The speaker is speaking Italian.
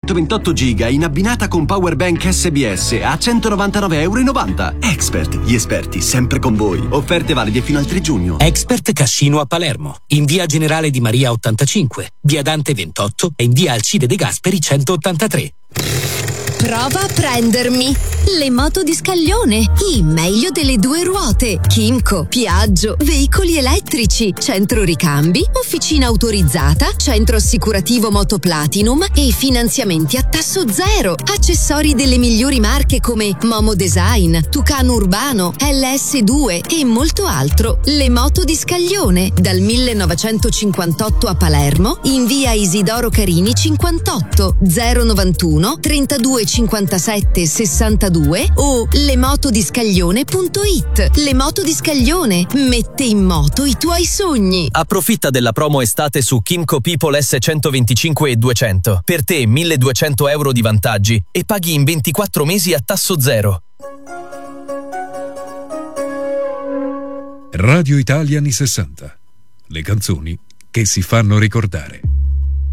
128 giga in abbinata con powerbank SBS a €199,90. Expert, gli esperti sempre con voi. Offerte valide fino al 3 giugno. Expert Cascino a Palermo, in via Generale Di Maria 85, via Dante 28 e in via Alcide De Gasperi 183. Prova a prendermi! Le moto di Scaglione, il meglio delle due ruote. Kimco, Piaggio, veicoli elettrici, centro ricambi, officina autorizzata, centro assicurativo Moto Platinum e finanziamenti a tasso zero. Accessori delle migliori marche come Momo Design, Tucano Urbano, LS2 e molto altro. Le moto di Scaglione, dal 1958 a Palermo, in via Isidoro Carini 58 091 32 57 62 o lemotodiscaglione.it. Le moto di Scaglione, mette in moto i tuoi sogni. Approfitta della promo estate su Kimco People S125 e 200. Per te €1.200 di vantaggi e paghi in 24 mesi a tasso zero. Radio Italia anni 60. Le canzoni che si fanno ricordare.